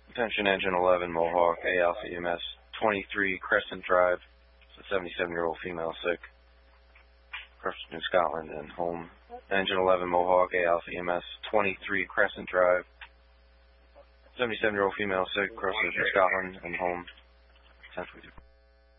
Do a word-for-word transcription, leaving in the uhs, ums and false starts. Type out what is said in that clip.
Attention engine eleven Mohawk, A Alpha E M S, twenty-three Crescent Drive, it's a seventy-seven-year-old female sick, Preston, Scotland, and home. Engine eleven Mohawk, A Alpha E M S, twenty-three Crescent Drive, seventy-seven-year-old female sick, Preston, Scotland, and home. ten twenty-two.